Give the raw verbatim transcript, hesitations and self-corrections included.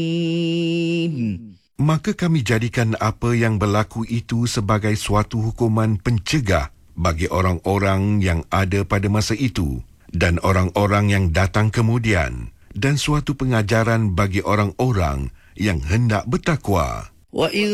Maka kami jadikan apa yang berlaku itu sebagai suatu hukuman pencegah bagi orang-orang yang ada pada masa itu dan orang-orang yang datang kemudian, dan suatu pengajaran bagi orang-orang yang hendak bertakwa.